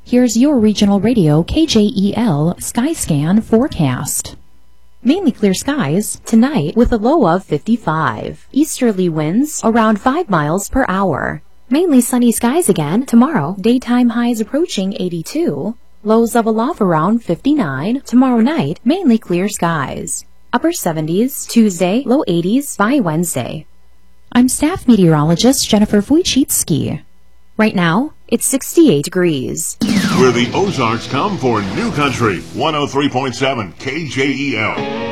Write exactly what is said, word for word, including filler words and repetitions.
Here's your regional radio K J E L Skyscan forecast. Mainly clear skies tonight with a low of fifty-five. Easterly winds around five miles per hour. Mainly sunny skies again tomorrow. Daytime highs approaching eighty-two. Lows of a low around fifty-nine. Tomorrow night, mainly clear skies. Upper seventies Tuesday, low eighties by Wednesday. I'm staff meteorologist Jennifer Wojcicki. Right now, it's sixty-eight degrees. Where the Ozarks come for New Country, one oh three point seven K J E L.